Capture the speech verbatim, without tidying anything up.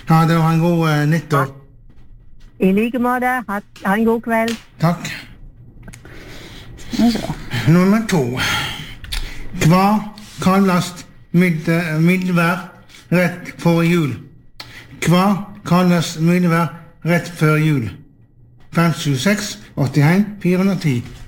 Ha det, og ha en god uh, nyttår. I like måte. Ha, ha en god kveld. Takk. Nummer to. Hva kalles mild- mildvær rett før jul? Hva kalles mildvær rett før jul? fem sju seks åtte en fire ti